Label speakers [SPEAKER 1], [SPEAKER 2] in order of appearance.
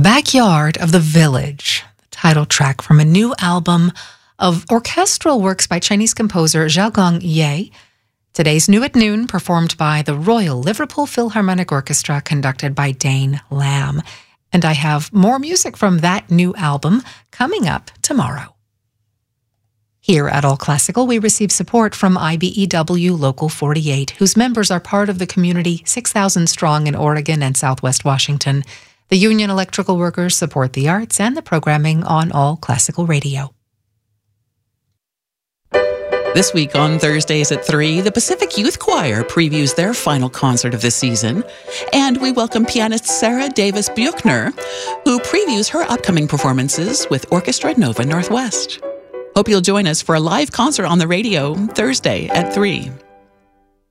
[SPEAKER 1] Backyard of the Village, the title track from a new album of orchestral works by Chinese composer Xiaogang Ye. Today's New at Noon, performed by the Royal Liverpool Philharmonic Orchestra, conducted by Dane Lamb. And I have more music from that new album coming up tomorrow. Here at All Classical, we receive support from IBEW Local 48, whose members are part of the community 6,000 strong in Oregon and Southwest Washington. The Union Electrical Workers support the arts and the programming on All Classical Radio.
[SPEAKER 2] This week on Thursdays at 3, the Pacific Youth Choir previews their final concert of the season. And we welcome pianist Sarah Davis Buchner, who previews her upcoming performances with Orchestra Nova Northwest. Hope you'll join us for a live concert on the radio Thursday at 3.